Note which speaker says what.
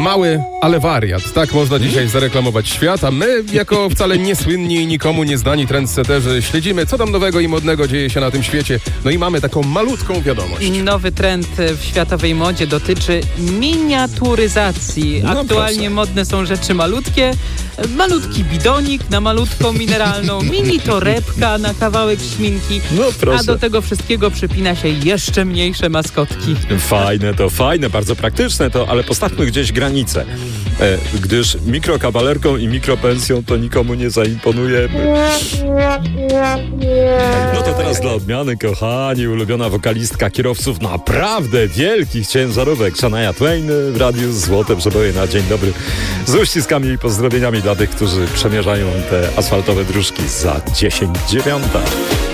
Speaker 1: mały, ale wariat. Tak można dzisiaj zareklamować świat, a my, jako wcale niesłynni i nikomu nieznani trendsetterzy, śledzimy, co tam nowego i modnego dzieje się na tym świecie. No i mamy taką malutką wiadomość.
Speaker 2: Nowy trend w światowej modzie dotyczy miniaturyzacji. Aktualnie modne są rzeczy malutkie. Malutki bidonik na malutką mineralną, mini torebka na kawałek śminki, a do tego wszystkiego przypina się jeszcze mniejsze maskotki.
Speaker 3: Fajne, bardzo praktyczne to, ale postawmy gdzieś granicę, gdyż mikrokawalerką i mikropensją to nikomu nie zaimponujemy. No to teraz dla odmiany, kochani, ulubiona wokalistka kierowców naprawdę wielkich ciężarówek, Shania Twain w radiu Złote Przeboje na dzień dobry. Z uściskami i pozdrowieniami dla tych, którzy przemierzają te asfaltowe dróżki za 10:09.